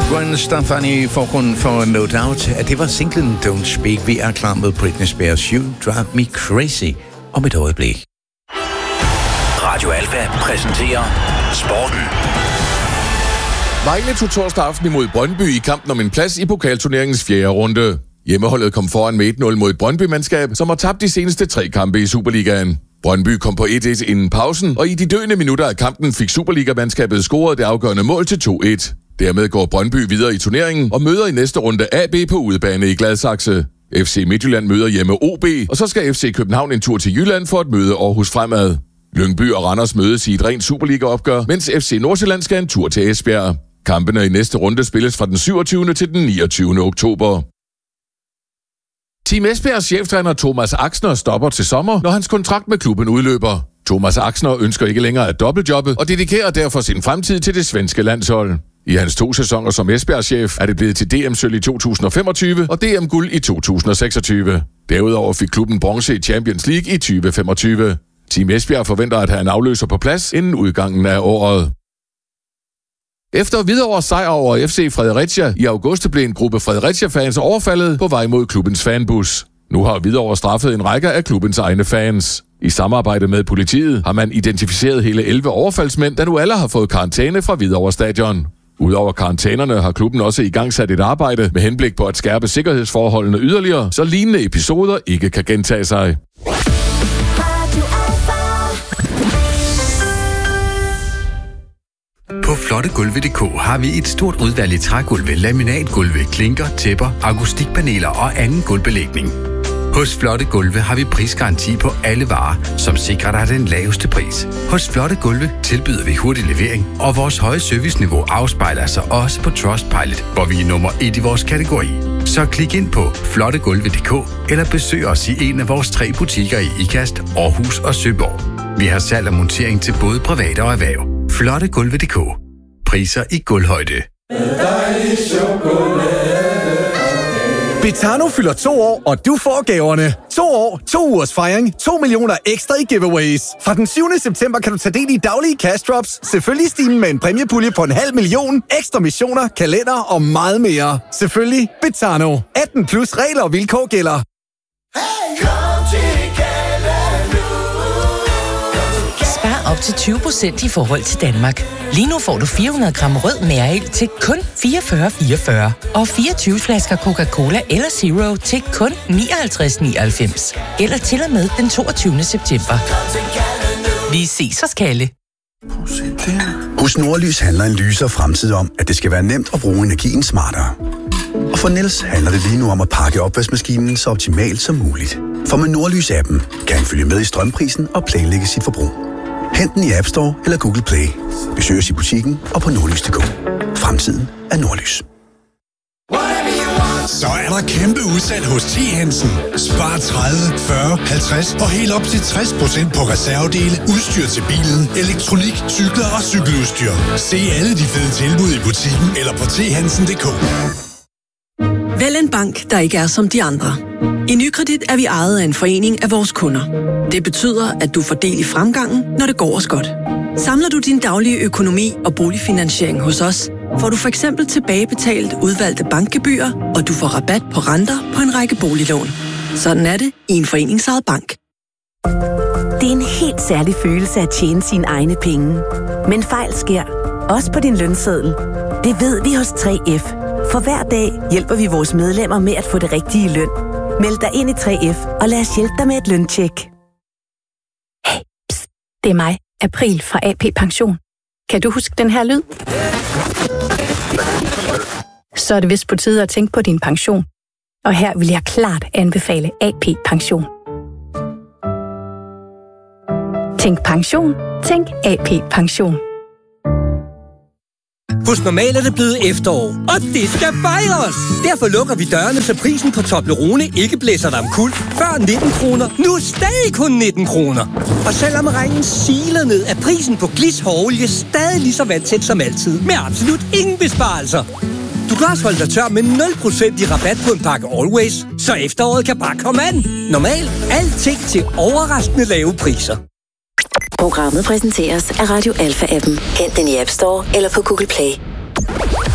Gwen Stefani forgrund for No Doubt, at det var singlen Don't Speak. Vi er klar med Britney Spears You Drive Me Crazy om et øjeblik. Radio Alfa præsenterer Sporten. Vejle tog torsdag aften imod Brøndby i kampen om en plads i pokalturneringens 4. runde. Hjemmeholdet kom foran med 1-0 mod et Brøndby-mandskab, som har tabt de seneste 3 kampe i Superligaen. Brøndby kom på 1-1 inden pausen, og i de døende minutter af kampen fik Superliga-mandskabet scoret det afgørende mål til 2-1. Dermed går Brøndby videre i turneringen og møder i næste runde AB på udebane i Gladsaxe. FC Midtjylland møder hjemme OB, og så skal FC København en tur til Jylland for at møde Aarhus Fremad. Lyngby og Randers mødes i et rent Superliga-opgør, mens FC Nordsjælland skal en tur til Esbjerg. Kampene i næste runde spilles fra den 27. til den 29. oktober. Team Esbjergs cheftræner Thomas Axner stopper til sommer, når hans kontrakt med klubben udløber. Thomas Axner ønsker ikke længere at dobbeltjobbe og dedikerer derfor sin fremtid til det svenske landshold. I hans 2 sæsoner som Esbjerg-chef er det blevet til DM-sølv i 2025 og DM-guld i 2026. Derudover fik klubben bronze i Champions League i 2025. Team Esbjerg forventer at have en afløser på plads inden udgangen af året. Efter Hvidovres sejr over FC Fredericia i august blev en gruppe Fredericia-fans overfaldet på vej mod klubbens fanbus. Nu har Hvidovre straffet en række af klubbens egne fans. I samarbejde med politiet har man identificeret hele 11 overfaldsmænd, der nu alle har fået karantæne fra Hvidovre Stadion. Udover karantænerne har klubben også igangsat et arbejde med henblik på at skærpe sikkerhedsforholdene yderligere, så lignende episoder ikke kan gentage sig. På flottegulve.dk har vi et stort udvalg i trægulve, laminatgulve, klinker, tæpper, akustikpaneler og anden gulvbelægning. Hos Flotte Gulve har vi prisgaranti på alle varer, som sikrer dig den laveste pris. Hos Flotte Gulve tilbyder vi hurtig levering, og vores høje serviceniveau afspejler sig også på Trustpilot, hvor vi er nummer 1 i vores kategori. Så klik ind på flottegulve.dk eller besøg os i en af vores 3 butikker i Ikast, Aarhus og Søborg. Vi har salg og montering til både private og erhverv. Flottegulve.dk. Priser i gulvhøjde. Betano fylder 2 år, og du får gaverne. 2 år, 2 ugers fejring, 2 millioner ekstra i giveaways. Fra den 7. september kan du tage del i daglige cash drops, selvfølgelig stimen med en præmiepulje på 500.000, ekstra missioner, kalender og meget mere. Selvfølgelig Betano. 18 plus regler og vilkår gælder. Spar op til 20% i forhold til Danmark. Lige nu får du 400 gram rød Mærel til kun 44,44 og 24 flasker Coca-Cola eller Zero til kun 59,99. Eller til og med den 22. september. Vi ses hos Kalle. Hos Nordlys handler en lyser fremtid om, at det skal være nemt at bruge energien smartere. Og for Niels handler det lige nu om at pakke opvaskemaskinen så optimalt som muligt. For med Nordlys-appen kan han følge med i strømprisen og planlægge sit forbrug. Hent den i App Store eller Google Play. Besøg os i butikken og på nordlys.dk. Fremtiden er Nordlys. Så er der kæmpe udsat hos T. Hansen. Spar 30, 40, 50 og helt op til 60% på reservedele, udstyr til bilen, elektronik, cykler og cykeludstyr. Se alle de fede tilbud i butikken eller på thansen.dk. Vælg en bank, der ikke er som de andre. I Nykredit er vi ejet af en forening af vores kunder. Det betyder, at du får del i fremgangen, når det går os godt. Samler du din daglige økonomi og boligfinansiering hos os, får du for eksempel tilbagebetalt udvalgte bankgebyrer, og du får rabat på renter på en række boliglån. Sådan er det i en foreningsejet bank. Det er en helt særlig følelse at tjene sine egne penge. Men fejl sker, også på din lønseddel. Det ved vi hos 3F. For hver dag hjælper vi vores medlemmer med at få det rigtige løn. Meld dig ind i 3F, og lad os hjælpe dig med et løntjek. Hey, pst, det er mig, April fra AP Pension. Kan du huske den her lyd? Så er det vist på tide at tænke på din pension. Og her vil jeg klart anbefale AP Pension. Tænk pension, tænk AP Pension. Hos Normal er det blevet efterår, og det skal fejres! Derfor lukker vi dørene, så prisen på Toblerone ikke blæser dig omkuld. Før 19 kroner, nu stadig kun 19 kroner. Og selvom regnen siler ned, er prisen på Glis hårolie stadig lige så vandtæt som altid, med absolut ingen besparelser. Du kan også holde dig tør med 0% i rabat på en pakke Always, så efteråret kan bare komme an. Normal, alting til overraskende lave priser. Programmet præsenteres af Radio Alfa-appen. Hent den i App Store eller på Google Play.